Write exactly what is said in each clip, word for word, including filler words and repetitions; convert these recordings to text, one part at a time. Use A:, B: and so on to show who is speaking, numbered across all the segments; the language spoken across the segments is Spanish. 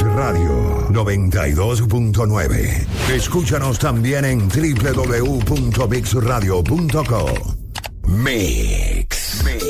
A: Radio noventa y dos punto nueve. Escúchanos también en doble u doble u doble u punto mix radio punto co. Mix. Mix.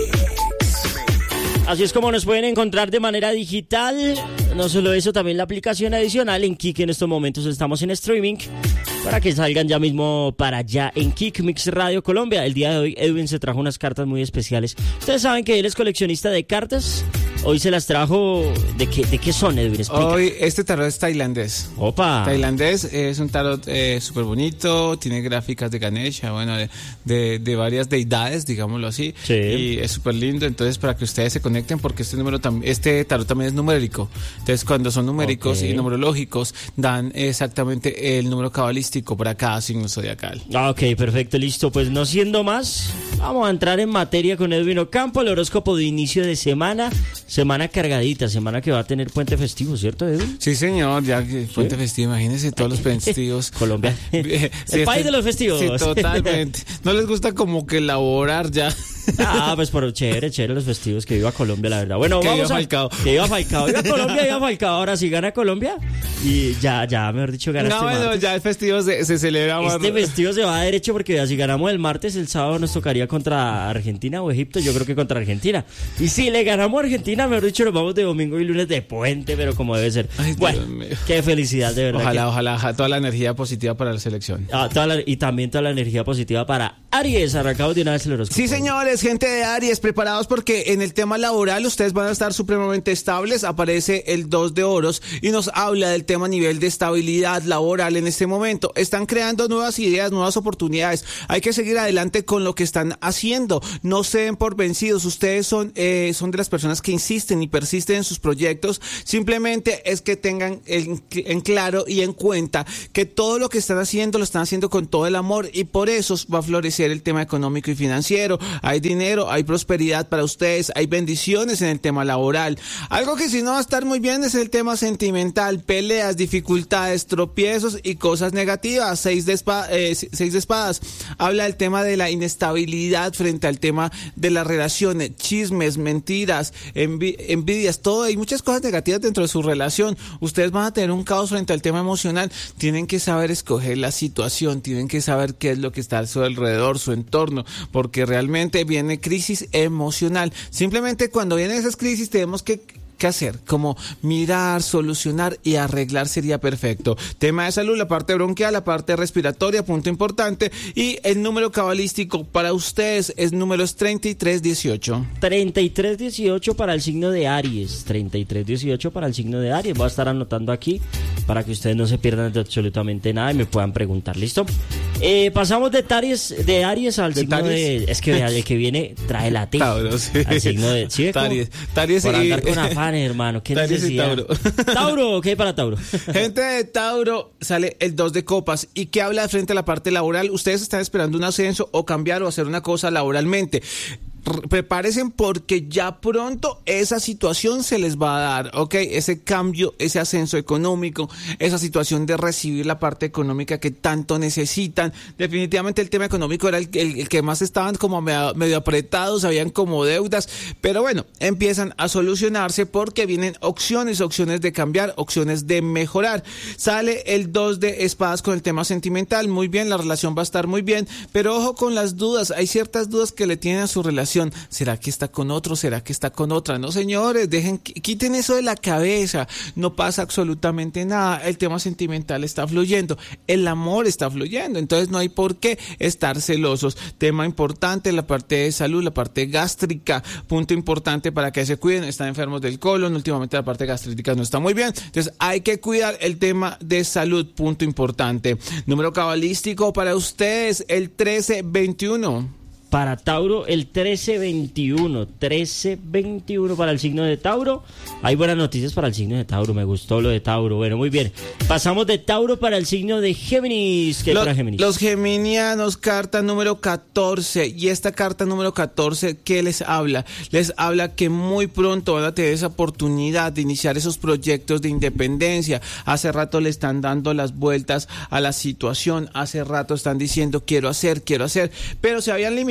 B: Así es como nos pueden encontrar de manera digital. No solo eso, también la aplicación adicional en Kik. En estos momentos estamos en streaming para que salgan ya mismo para allá en Kik Mix Radio Colombia. El día de hoy Edwin se trajo unas cartas muy especiales. Ustedes saben que él es coleccionista de cartas. Hoy se las trajo. ¿De qué, de qué son, Edwin? Explica.
C: Hoy este tarot es tailandés.
B: Opa.
C: Tailandés es un tarot eh, súper bonito. Tiene gráficas de Ganesha, bueno, de, de, de varias deidades, digámoslo así.
B: Sí.
C: Y es súper lindo. Entonces, para que ustedes se conecten, porque este número tam- este tarot también es numérico. Entonces, cuando son numéricos okay. y numerológicos, dan exactamente el número cabalístico para cada signo zodiacal.
B: Ah, ok, perfecto, listo. Pues no siendo más, vamos a entrar en materia con Edwin Ocampo, el horóscopo de inicio de semana. Semana cargadita, semana que va a tener puente festivo, ¿cierto, Edwin?
C: Sí, señor, ya que ¿Sí? puente festivo, imagínense todos los festivos.
B: Colombia,
C: sí,
B: el
C: este,
B: país de los festivos.
C: Sí, totalmente. No les gusta como que elaborar ya.
B: Ah, pues por chévere, chévere los festivos, que viva Colombia, la verdad. Bueno,
C: que
B: vamos
C: viva
B: a...
C: Falcao.
B: Que viva Falcao. Viva Colombia, viva Falcao. Ahora sí gana Colombia y ya, ya, mejor dicho, gana
C: no,
B: este
C: bueno,
B: martes.
C: ya el festivo se, se celebra más.
B: Este festivo se va a derecho porque si ganamos el martes, el sábado nos tocaría contra Argentina o Egipto, yo creo que contra Argentina. Y si le ganamos a Argentina, mejor dicho, nos vamos de domingo y lunes de puente, pero como debe ser.
C: Ay,
B: bueno, qué felicidad, de verdad.
C: Ojalá,
B: que...
C: ojalá, toda la energía positiva para la selección.
B: Ah, toda la... Y también toda la energía positiva para Aries. Arrancamos de una vez el horóscopo.
C: Sí, señores, gente de Aries, preparados porque en el tema laboral ustedes van a estar supremamente estables. Aparece el dos de oros y nos habla del tema a nivel de estabilidad laboral en este momento. Están creando nuevas ideas, nuevas oportunidades. Hay que seguir adelante con lo que están haciendo. No se den por vencidos. Ustedes son, eh, son de las personas que insisten y persisten en sus proyectos. Simplemente es que tengan en, en claro y en cuenta que todo lo que están haciendo lo están haciendo con todo el amor y por eso va a florecer el tema económico y financiero. Hay dinero, hay prosperidad para ustedes, hay bendiciones en el tema laboral. Algo que sí no va a estar muy bien es el tema sentimental, peleas, dificultades, tropiezos y cosas negativas. Seis de, espa- eh, seis de espadas habla del tema de la inestabilidad frente al tema de las relaciones, chismes, mentiras, envi- envidias, todo. Hay muchas cosas negativas dentro de su relación. Ustedes van a tener un caos frente al tema emocional. Tienen que saber escoger la situación, tienen que saber qué es lo que está a su alrededor, su entorno, porque realmente viene crisis emocional. Simplemente cuando vienen esas crisis tenemos que ¿Qué hacer? Como mirar, solucionar y arreglar sería perfecto. Tema de salud, la parte bronquial, la parte respiratoria, punto importante. Y el número cabalístico para ustedes es números treinta y tres dieciocho.
B: treinta y tres dieciocho para el signo de Aries. treinta y tres dieciocho para el signo de Aries. Voy a estar anotando aquí para que ustedes no se pierdan de absolutamente nada y me puedan preguntar. ¿Listo? Eh, pasamos de Aries, de Aries al
C: ¿De
B: signo
C: Taries?
B: de... Es que el que viene trae la T.
C: Tauro, sí.
B: Al signo de... ¿Sí?
C: Taries. Taries
B: por
C: y...
B: andar con afán, hermano. ¿Qué
C: Taries y
B: necesidad?
C: Tauro.
B: Tauro, ¿qué hay para Tauro?
C: Gente de Tauro, sale el dos de copas. ¿Y qué habla de frente a la parte laboral? Ustedes están esperando un ascenso o cambiar o hacer una cosa laboralmente. Prepárense porque ya pronto esa situación se les va a dar, ¿ok? Ese cambio, ese ascenso económico, esa situación de recibir la parte económica que tanto necesitan. Definitivamente el tema económico era el, el, el que más estaban como medio, medio apretados, habían como deudas, pero bueno, empiezan a solucionarse porque vienen opciones, opciones de cambiar, opciones de mejorar. Sale el dos de espadas con el tema sentimental, muy bien, la relación va a estar muy bien, pero ojo con las dudas, hay ciertas dudas que le tienen a su relación. ¿Será que está con otro? ¿Será que está con otra? No, señores, dejen, quiten eso de la cabeza. No pasa absolutamente nada. El tema sentimental está fluyendo. El amor está fluyendo. Entonces no hay por qué estar celosos. Tema importante, la parte de salud, la parte gástrica. Punto importante para que se cuiden. Están enfermos del colon. Últimamente la parte gástrica no está muy bien. Entonces hay que cuidar el tema de salud. Punto importante. Número cabalístico para ustedes, el trece veintiuno.
B: Para Tauro, el trece veintiuno. trece veintiuno para el signo de Tauro. Hay buenas noticias para el signo de Tauro. Me gustó lo de Tauro. Bueno, muy bien. Pasamos de Tauro para el signo de Géminis. ¿Qué
C: los,
B: para Géminis?
C: Los geminianos, carta número catorce. Y esta carta número catorce, ¿qué les habla? Les habla que muy pronto van a tener esa oportunidad de iniciar esos proyectos de independencia. Hace rato le están dando las vueltas a la situación. Hace rato están diciendo quiero hacer, quiero hacer. Pero se habían limitado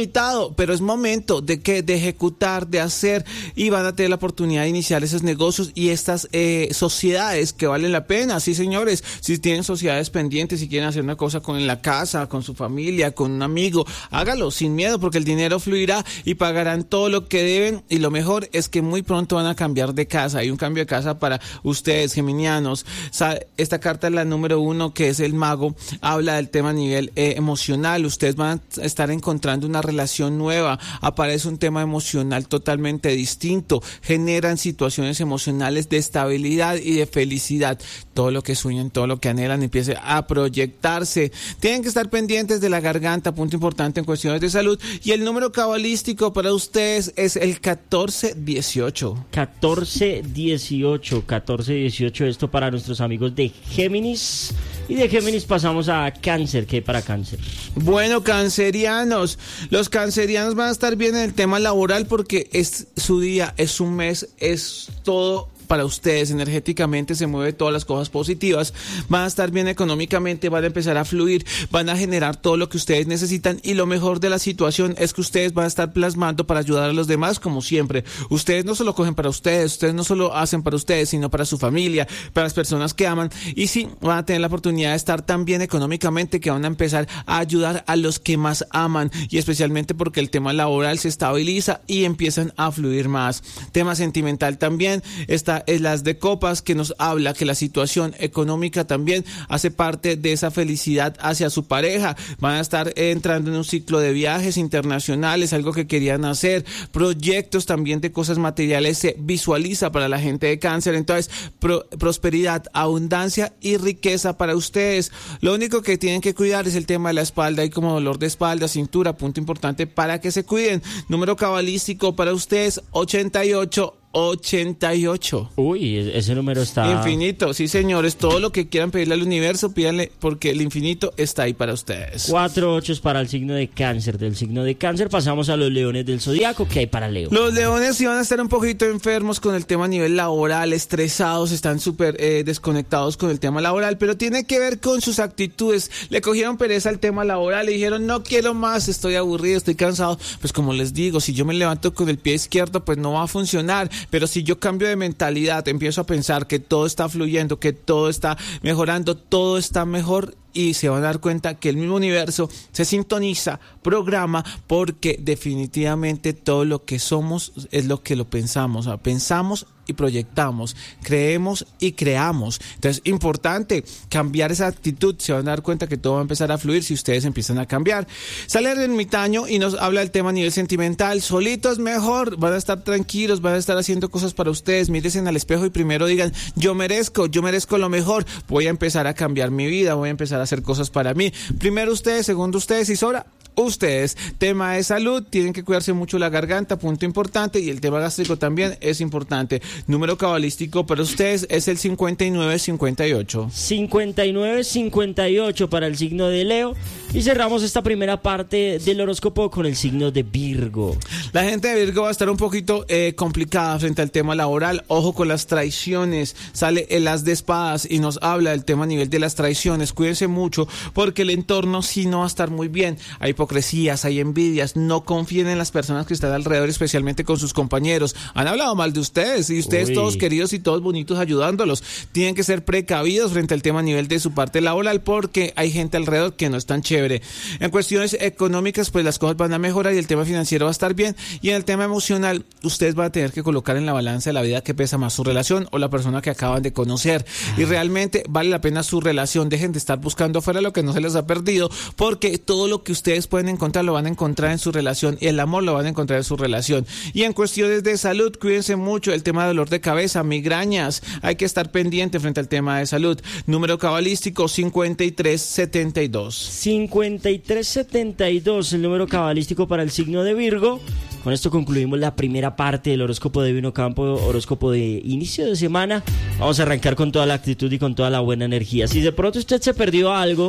C: limitado, pero es momento de que de ejecutar, de hacer, y van a tener la oportunidad de iniciar esos negocios y estas eh, sociedades que valen la pena. Sí, señores, si tienen sociedades pendientes, si quieren hacer una cosa con la casa, con su familia, con un amigo, hágalo sin miedo, porque el dinero fluirá y pagarán todo lo que deben, y lo mejor es que muy pronto van a cambiar de casa. Hay un cambio de casa para ustedes, geminianos. Esta carta es la número uno, que es el mago, habla del tema a nivel eh, emocional. Ustedes van a estar encontrando una relación nueva, aparece un tema emocional totalmente distinto, generan situaciones emocionales de estabilidad y de felicidad. Todo lo que sueñan, todo lo que anhelan empiece a proyectarse. Tienen que estar pendientes de la garganta, punto importante en cuestiones de salud. Y el número cabalístico para ustedes es el catorce dieciocho.
B: catorce dieciocho, catorce dieciocho, esto para nuestros amigos de Géminis. Y de Géminis pasamos a Cáncer. ¿Qué hay para Cáncer?
C: Bueno, cancerianos, los cancerianos van a estar bien en el tema laboral, porque es su día, es su mes, es todo para ustedes. Energéticamente se mueve todas las cosas positivas, van a estar bien económicamente, van a empezar a fluir, van a generar todo lo que ustedes necesitan, y lo mejor de la situación es que ustedes van a estar plasmando para ayudar a los demás, como siempre. Ustedes no solo cogen para ustedes, ustedes no solo hacen para ustedes, sino para su familia, para las personas que aman, y sí, van a tener la oportunidad de estar tan bien económicamente que van a empezar a ayudar a los que más aman, y especialmente porque el tema laboral se estabiliza y empiezan a fluir más. Tema sentimental también está es las de copas, que nos habla que la situación económica también hace parte de esa felicidad hacia su pareja. Van a estar entrando en un ciclo de viajes internacionales, algo que querían hacer, proyectos también de cosas materiales se visualiza para la gente de Cáncer. Entonces, pro, prosperidad, abundancia y riqueza para ustedes. Lo único que tienen que cuidar es el tema de la espalda, hay como dolor de espalda, cintura, punto importante para que se cuiden. Número cabalístico para ustedes, ochenta y ocho. ochenta y ocho.
B: Uy, ese número está...
C: Infinito, sí, señores. Todo lo que quieran pedirle al universo, pídanle, porque el infinito está ahí para ustedes.
B: Cuatro ochos para el signo de Cáncer. Del signo de Cáncer pasamos a los leones del zodiaco. ¿Qué hay para Leo?
C: Los leones sí van a estar un poquito enfermos con el tema a nivel laboral, estresados, están súper eh, desconectados con el tema laboral, pero tiene que ver con sus actitudes. Le cogieron pereza al tema laboral, le dijeron, no quiero más, estoy aburrido, estoy cansado. Pues como les digo, si yo me levanto con el pie izquierdo, pues no va a funcionar. Pero si yo cambio de mentalidad, empiezo a pensar que todo está fluyendo, que todo está mejorando, todo está mejor, y se van a dar cuenta que el mismo universo se sintoniza, programa, porque definitivamente todo lo que somos es lo que lo pensamos. O sea, pensamos y proyectamos, creemos y creamos. Entonces, importante cambiar esa actitud. Se van a dar cuenta que todo va a empezar a fluir si ustedes empiezan a cambiar. Sale el ermitaño y nos habla del tema a nivel sentimental. Solitos mejor, van a estar tranquilos, van a estar haciendo cosas para ustedes. Mírense al espejo y primero digan, yo merezco, yo merezco lo mejor. Voy a empezar a cambiar mi vida, voy a empezar a hacer cosas para mí. Primero ustedes, segundo ustedes y sobra ustedes. Tema de salud, tienen que cuidarse mucho la garganta, punto importante, y el tema gástrico también es importante. Número cabalístico para ustedes es el cincuenta y nueve cincuenta y ocho.
B: cincuenta y nueve cincuenta y ocho para el signo de Leo. Y cerramos esta primera parte del horóscopo con el signo de Virgo.
C: La gente de Virgo va a estar un poquito eh, complicada frente al tema laboral. Ojo con las traiciones. Sale el as de espadas y nos habla del tema a nivel de las traiciones. Cuídense mucho porque el entorno sí no va a estar muy bien. Hay hipocresías, hay envidias. No confíen en las personas que están alrededor, especialmente con sus compañeros. Han hablado mal de ustedes y ustedes Uy. todos queridos y todos bonitos ayudándolos. Tienen que ser precavidos frente al tema a nivel de su parte laboral porque hay gente alrededor que no es tan chévere. En cuestiones económicas, pues las cosas van a mejorar y el tema financiero va a estar bien. Y en el tema emocional, ustedes van a tener que colocar en la balanza de la vida que pesa más, su relación o la persona que acaban de conocer. Ah. Y realmente vale la pena su relación. Dejen de estar buscando afuera lo que no se les ha perdido, porque todo lo que ustedes pueden encontrar lo van a encontrar en su relación y el amor lo van a encontrar en su relación. Y en cuestiones de salud, cuídense mucho. El tema de dolor de cabeza, migrañas, hay que estar pendiente frente al tema de salud. Número cabalístico cincuenta y tres setenta y dos.
B: cincuenta y tres setenta y dos, el número cabalístico para el signo de Virgo. Con esto concluimos la primera parte del horóscopo de Vino Campo, horóscopo de inicio de semana. Vamos a arrancar con toda la actitud y con toda la buena energía. Si de pronto usted se perdió algo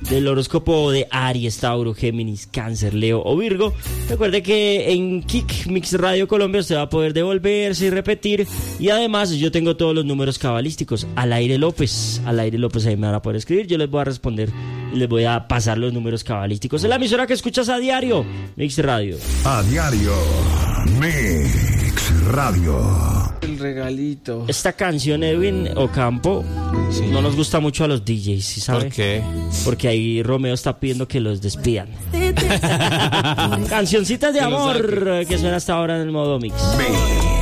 B: del horóscopo de Aries, Tauro, Géminis, Cáncer, Leo o Virgo. Recuerde que en Kik Mix Radio Colombia usted va a poder devolverse y repetir. Y además yo tengo todos los números cabalísticos. Al aire López, al aire López, ahí me van a poder escribir. Yo les voy a responder y les voy a pasar los números cabalísticos. Es la emisora que escuchas a diario, Mix Radio.
A: A diario, Mix Radio.
C: El regalito.
B: Esta canción, Edwin Ocampo, sí, no nos gusta mucho a los D Js, ¿sí sabe?
D: ¿Por qué?
B: Porque ahí Romeo está pidiendo que los despidan. Cancioncitas de amor que suena hasta ahora en el modo mix.
A: Mix.